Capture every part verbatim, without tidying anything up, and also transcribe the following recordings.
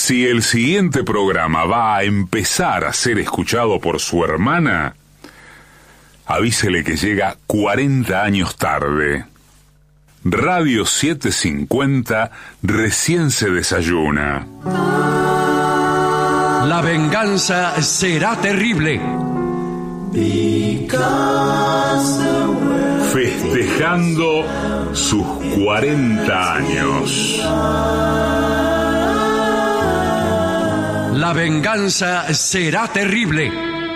Si el siguiente programa va a empezar a ser escuchado por su hermana, avísele que llega cuarenta años tarde. Radio setecientos cincuenta recién se desayuna. La venganza será terrible. Festejando sus cuarenta años. La venganza será terrible.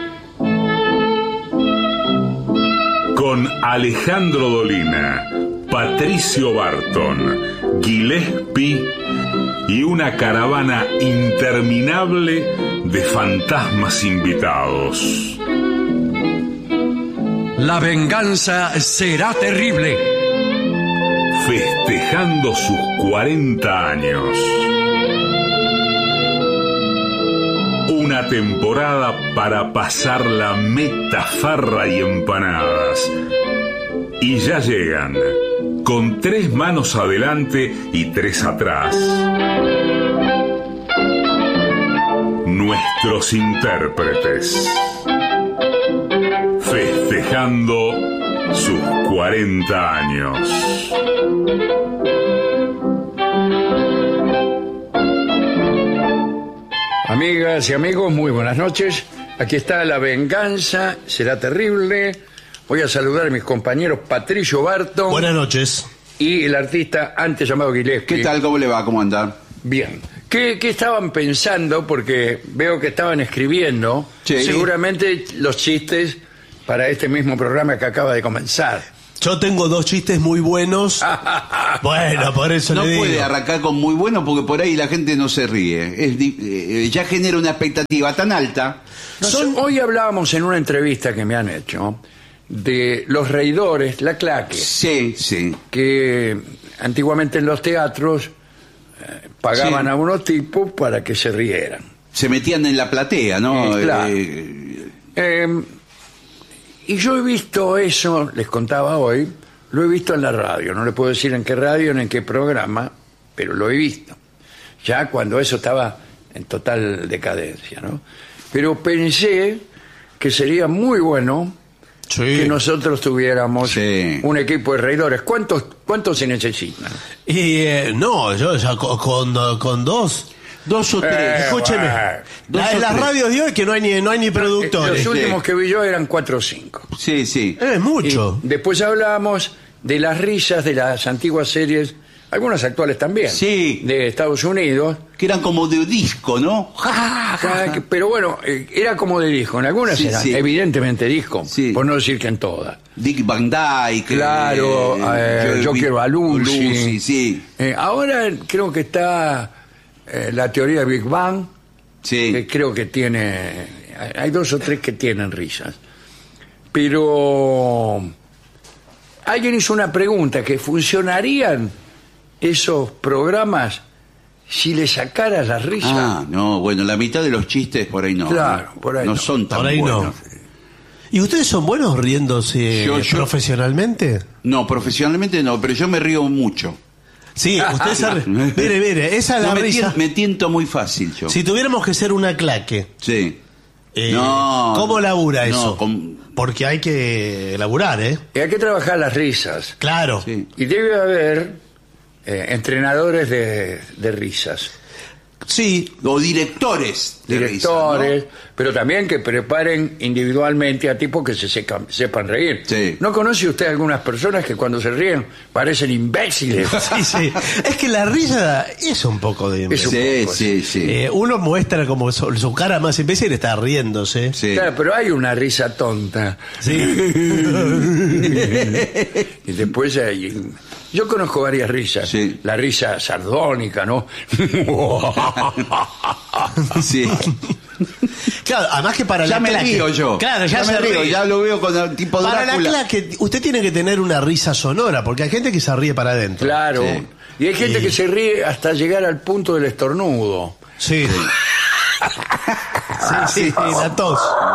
Con Alejandro Dolina, Patricio Barton, Gillespie y una caravana interminable de fantasmas invitados. La venganza será terrible. Festejando sus cuarenta años. Una temporada para pasar la meta, farra y empanadas. Y ya llegan, con tres manos adelante y tres atrás, nuestros intérpretes. Festejando sus cuarenta años. Amigas y amigos, muy buenas noches. Aquí está La venganza será terrible. Voy a saludar a mis compañeros Patricio Barton. Buenas noches. Y el artista antes llamado Gillespie. ¿Qué tal? ¿Cómo le va? ¿Cómo anda? Bien. ¿Qué, qué estaban pensando? Porque veo que estaban escribiendo Sí. seguramente los chistes para este mismo programa que acaba de comenzar. Yo tengo dos chistes muy buenos. Bueno, por eso No le digo. puede arrancar con muy bueno porque por ahí la gente no se ríe. Es di- eh, ya genera una expectativa tan alta. No sé, hoy hablábamos en una entrevista que me han hecho de los reidores, la claque, Sí, sí. que antiguamente en los teatros eh, pagaban Sí. a unos tipos para que se rieran. Se metían en la platea, ¿no? Sí, claro. Eh, Eh, y yo he visto eso, les contaba hoy, lo he visto en la radio, no le puedo decir en qué radio ni en qué programa, pero lo he visto. Ya cuando eso estaba en total decadencia, ¿no? Pero pensé que sería muy bueno Sí. que nosotros tuviéramos Sí. un equipo de reidores. ¿Cuántos, cuántos se necesitan? Y eh, no, yo ya co- con, con dos. dos o tres. Eh, Escúcheme. bueno. Dos La- o en las tres. radios de hoy que no hay ni, no hay ni productores. Los sí. últimos que vi yo eran cuatro o cinco. Sí, sí. Es mucho. Y después hablamos de las risas de las antiguas series, algunas actuales también, Sí. de Estados Unidos. Que eran como de disco, ¿no? Ah, que- Pero bueno, eh, era como de disco. En algunas Sí, eran sí. evidentemente disco, Sí. por no decir que en todas. Dick Van Dyke. Claro, eh, Joe yo quiero a Lucy. Lucy, sí. Eh, ahora creo que está eh, la teoría de Big Bang, Sí. que creo que tiene... hay- Hay dos o tres que tienen risas. Pero... alguien hizo una pregunta, que funcionarían esos programas si le sacaras la risa. Ah, no, bueno, la mitad de los chistes por ahí no. Claro, por ahí no. no. son tan Por ahí no. buenos. ¿Y ustedes son buenos riéndose Yo- yo- profesionalmente? No, profesionalmente no, pero yo me río mucho. Sí, ustedes se ríen. Mire, mire, esa es la No, me, risa. tien- me tiento muy fácil yo. Si tuviéramos que ser una claque, Sí. eh, No. ¿cómo labura No, eso? con- Porque hay que laburar, ¿eh? Y hay que trabajar las risas. Claro. Sí. Y debe haber eh, entrenadores de, de risas. Sí, O directores de Directores, risa, pero también que preparen individualmente a tipos que se secan- sepan reír. Sí. ¿No conoce usted algunas personas que cuando se ríen parecen imbéciles? sí, sí. Es que la risa es un poco de... Es un ¿no? Sí, poco, sí, sí. Eh, uno muestra como su, su cara más imbécil está riéndose. Sí. Claro, pero hay una risa tonta. Sí. Y después hay... Yo conozco varias risas. Sí. La risa sardónica, ¿no? Sí. Claro, además que para Ya la me claque- río yo. Claro, ya, ya se me río, ríe. ya lo veo con el tipo Para Drácula. la claque, usted tiene que tener una risa sonora, porque hay gente que se ríe para adentro. Claro. Sí. Y hay gente Y- que se ríe hasta llegar al punto del estornudo. Sí. Sí, sí, la tos.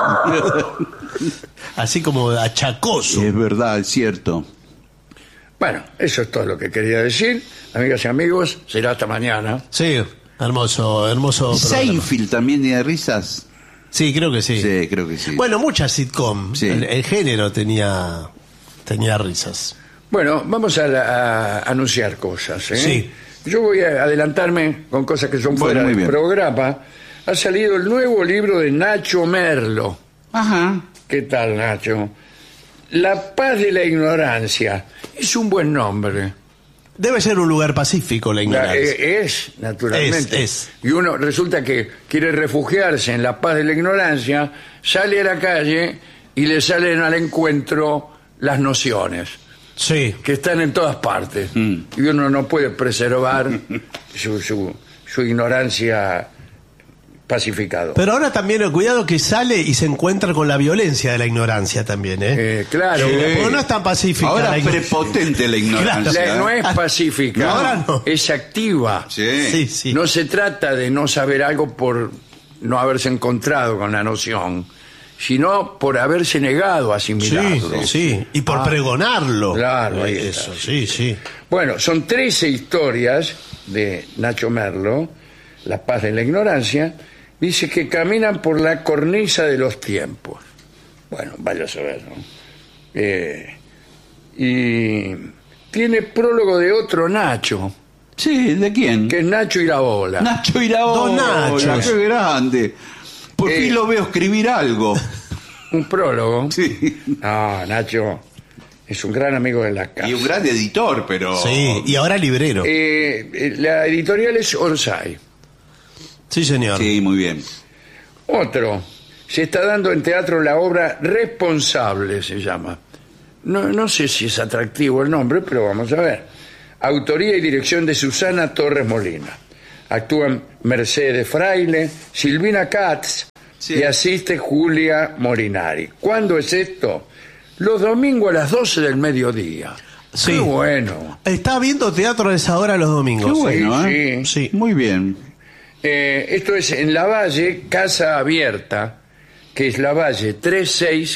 Así como achacoso. Es verdad, es cierto. Bueno, eso es todo lo que quería decir. Amigas y amigos, será hasta mañana. Sí. Hermoso, hermoso programa. Seinfeld también tiene risas. Sí, creo que sí. Sí, creo que sí. Bueno, muchas sitcom. Sí. El, el género tenía, tenía risas. Bueno, vamos a, la- a anunciar cosas. ¿eh? Sí. Yo voy a adelantarme con cosas que son Bueno, fuera muy del bien. programa. Ha salido el nuevo libro de Nacho Merlo. Ajá. ¿Qué tal, Nacho? La paz de la ignorancia. Es un buen nombre. Debe ser un lugar pacífico la La- ignorancia. eh, es, naturalmente. Es, es. Y uno resulta que quiere refugiarse en la paz de la ignorancia, sale a la calle y le salen al encuentro las nociones, Sí. que están en todas partes. Mm. Y uno no puede preservar su, su, su ignorancia pacificadora. Pero ahora también eh, cuidado que sale y se encuentra con la violencia de la ignorancia también, ¿eh? Eh, claro, Sí. Porque no es tan pacífica. Ahora la es igno- prepotente la ignorancia. la- ¿eh? no es pacífica, No, ahora no. es activa. Sí. Sí, sí. No se trata de no saber algo por no haberse encontrado con la noción, sino por haberse negado a Sí, asimilarlo. sí. Y por Ah, pregonarlo. claro, ahí Eh, está, Eso, sí, sí. Bueno, son trece historias de Nacho Merlo, La paz de la ignorancia. Dice que caminan por la cornisa de los tiempos. Bueno, vaya a saber, ¿no? Eh, y tiene prólogo de otro Nacho, Sí, ¿de quién? que es Nacho Iraola. Nacho Iraola. Don Nacho. Qué grande. Por Eh. fin lo veo escribir algo. Un prólogo. Sí. No, Nacho es un gran amigo de la casa. Y un gran editor, pero... Sí, y ahora librero. Eh, eh, la editorial es Orsay. Sí, señor. Sí, muy bien. Otro, se está dando en teatro la obra Responsable, se llama. No, no sé si es atractivo el nombre, pero vamos a ver. Autoría y dirección de Susana Torres Molina. Actúan Mercedes Fraile, Silvina Katz Sí. y asiste Julia Molinari. ¿Cuándo es esto? Los domingos a las doce del mediodía. Sí. Qué bueno. Está viendo teatro a esa hora los domingos. Qué bueno, sí, ¿eh? sí. Muy bien. Eh, esto es en La Valle, Casa Abierta, que es La Valle treinta y seis